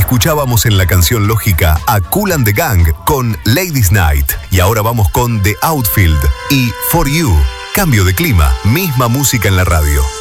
Escuchábamos en la canción lógica a Kool and the Gang con Ladies Night. Y ahora vamos con The Outfield y For You. Cambio de clima, misma música en la radio.